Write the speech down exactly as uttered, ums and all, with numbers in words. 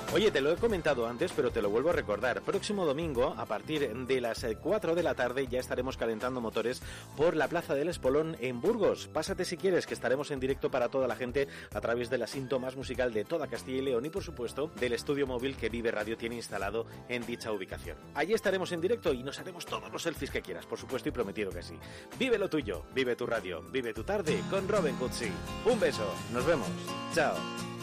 Oye, te lo he comentado antes, pero te lo vuelvo a recordar. Próximo domingo, a partir de las cuatro de la tarde, ya estaremos calentando motores por la Plaza del Espolón en Burgos. Pásate si quieres, que estaremos en directo para toda la gente a través de la cinta más musical de toda Castilla y León y, por supuesto, del estudio móvil que Vive Radio tiene instalado en dicha ubicación. Allí estaremos en directo y nos haremos todos los selfies que quieras, por supuesto, y prometido que sí. Vive lo tuyo, vive tu radio, vive tu tarde con Robin Cutsi. Un beso, nos vemos. Chao.